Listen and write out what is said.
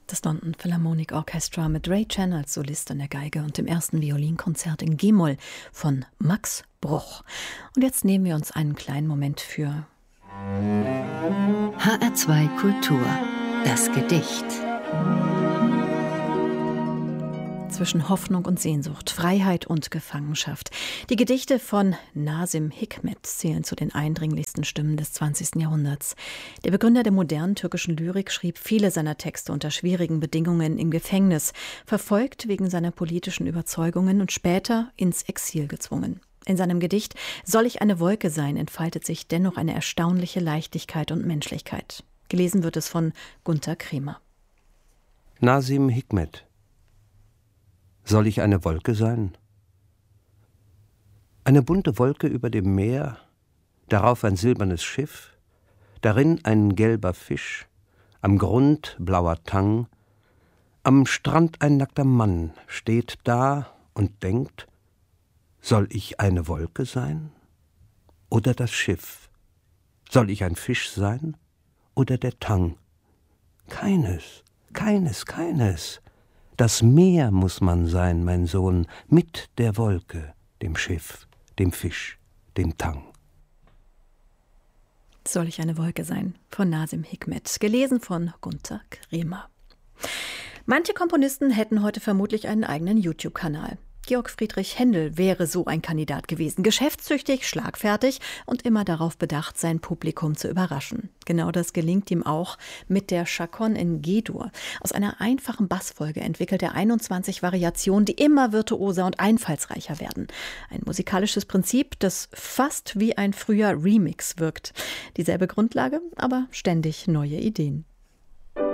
Das London Philharmonic Orchestra mit Ray Chan als Solist an der Geige und dem ersten Violinkonzert in G-Moll von Max Bruch. Und jetzt nehmen wir uns einen kleinen Moment für HR2 Kultur, das Gedicht. Zwischen Hoffnung und Sehnsucht, Freiheit und Gefangenschaft. Die Gedichte von Nazım Hikmet zählen zu den eindringlichsten Stimmen des 20. Jahrhunderts. Der Begründer der modernen türkischen Lyrik schrieb viele seiner Texte unter schwierigen Bedingungen im Gefängnis, verfolgt wegen seiner politischen Überzeugungen und später ins Exil gezwungen. In seinem Gedicht »Soll ich eine Wolke sein« entfaltet sich dennoch eine erstaunliche Leichtigkeit und Menschlichkeit. Gelesen wird es von Gunter Kremer. Nazım Hikmet. Soll ich eine Wolke sein? Eine bunte Wolke über dem Meer, darauf ein silbernes Schiff, darin ein gelber Fisch, am Grund blauer Tang, am Strand ein nackter Mann steht da und denkt, soll ich eine Wolke sein? Oder das Schiff? Soll ich ein Fisch sein? Oder der Tang? Keines, keines, keines. Das Meer muss man sein, mein Sohn, mit der Wolke, dem Schiff, dem Fisch, dem Tang. Soll ich eine Wolke sein? Von Nazım Hikmet, gelesen von Gunter Kremer. Manche Komponisten hätten heute vermutlich einen eigenen YouTube-Kanal. Georg Friedrich Händel wäre so ein Kandidat gewesen. Geschäftstüchtig, schlagfertig und immer darauf bedacht, sein Publikum zu überraschen. Genau das gelingt ihm auch mit der Chaconne in G-Dur. Aus einer einfachen Bassfolge entwickelt er 21 Variationen, die immer virtuoser und einfallsreicher werden. Ein musikalisches Prinzip, das fast wie ein früher Remix wirkt. Dieselbe Grundlage, aber ständig neue Ideen.